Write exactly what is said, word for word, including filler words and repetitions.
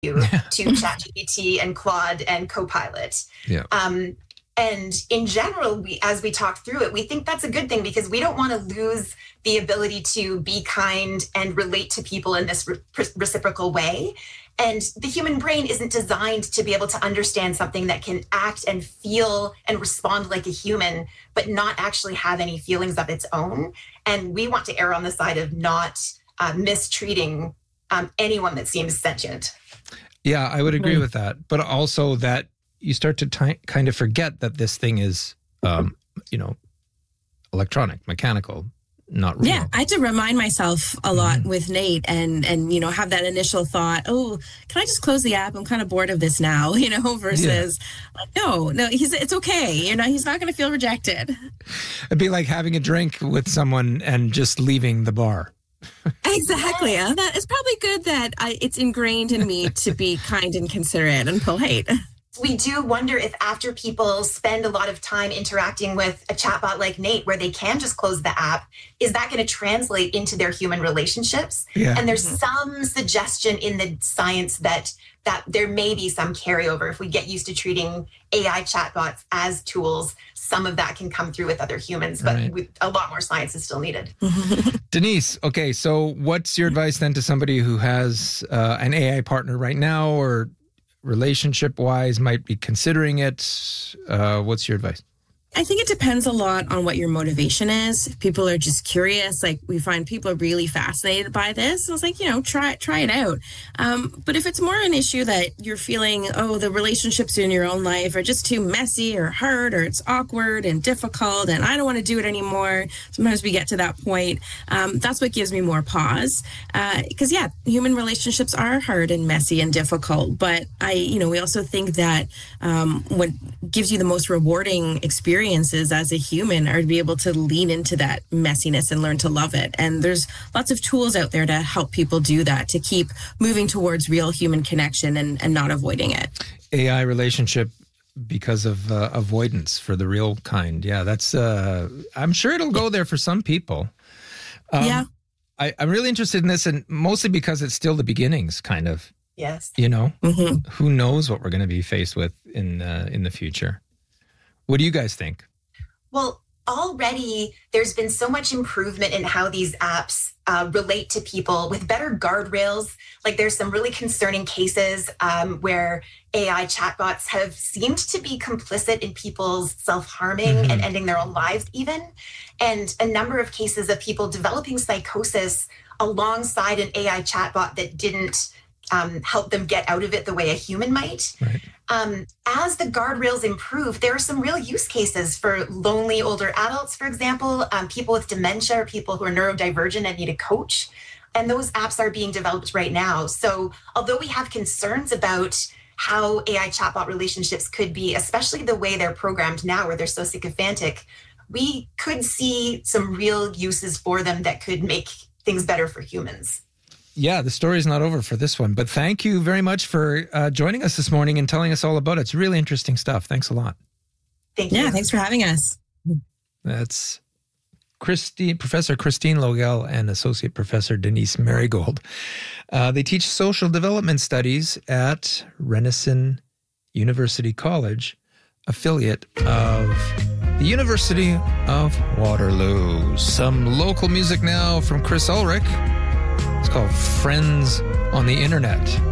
to ChatGPT and Claude and Copilot. Yeah. Um, and in general, we, as we talk through it, we think that's a good thing because we don't want to lose the ability to be kind and relate to people in this re- reciprocal way. And the human brain isn't designed to be able to understand something that can act and feel and respond like a human, but not actually have any feelings of its own. And we want to err on the side of not uh, mistreating um, anyone that seems sentient. Yeah, I would agree mm-hmm. with that. But also that you start to t- kind of forget that this thing is, um, you know, electronic, mechanical, not real. Yeah, I had to remind myself a lot mm-hmm. with Nate and, and, you know, have that initial thought, oh, can I just close the app? I'm kind of bored of this now, you know, versus yeah. no, no, he's it's okay. You know, he's not going to feel rejected. It'd be like having a drink with someone and just leaving the bar. Exactly. Yeah. That it's probably good that I, it's ingrained in me to be kind and considerate and polite. We do wonder if after people spend a lot of time interacting with a chatbot like Nate, where they can just close the app, is that going to translate into their human relationships? Yeah. And there's some suggestion in the science that that there may be some carryover. If we get used to treating A I chatbots as tools, some of that can come through with other humans, but right. with a lot more science is still needed. Denise, okay, so what's your advice then to somebody who has uh, an A I partner right now or relationship-wise might be considering it? Uh, what's your advice? I think it depends a lot on what your motivation is. If people are just curious, like we find people are really fascinated by this. I was like, you know, try try it out. Um, but if it's more an issue that you're feeling, oh, the relationships in your own life are just too messy or hard or it's awkward and difficult and I don't want to do it anymore. Sometimes we get to that point. Um, that's what gives me more pause. Because, uh, yeah, human relationships are hard and messy and difficult. But I, you know, we also think that um, what gives you the most rewarding experience experiences as a human are to be able to lean into that messiness and learn to love it. And there's lots of tools out there to help people do that, to keep moving towards real human connection and, and not avoiding it. A I relationship because of uh, avoidance for the real kind. Yeah, that's, uh, I'm sure it'll go there for some people. Um, yeah. I, I'm really interested in this, and mostly because it's still the beginnings, kind of. Yes. You know, mm-hmm. who knows what we're going to be faced with in uh, in the future. What do you guys think? Well, already there's been so much improvement in how these apps uh, relate to people with better guardrails. Like there's some really concerning cases um, where A I chatbots have seemed to be complicit in people's self-harming mm-hmm. and ending their own lives even. And a number of cases of people developing psychosis alongside an A I chatbot that didn't um, help them get out of it the way a human might. Right. Um, as the guardrails improve, there are some real use cases for lonely older adults, for example, um, people with dementia or people who are neurodivergent and need a coach. And those apps are being developed right now. So although we have concerns about how A I chatbot relationships could be, especially the way they're programmed now, where they're so sycophantic, we could see some real uses for them that could make things better for humans. Yeah, the story's not over for this one, but thank you very much for uh, joining us this morning and telling us all about it. It's really interesting stuff. Thanks a lot. Thank you. Yeah, thanks for having us. That's Christine, Professor Christine Logel and Associate Professor Denise Marigold. Uh, they teach social development studies at Renison University College, affiliate of the University of Waterloo. Some local music now from Chris Ulrich. It's called Friends on the Internet.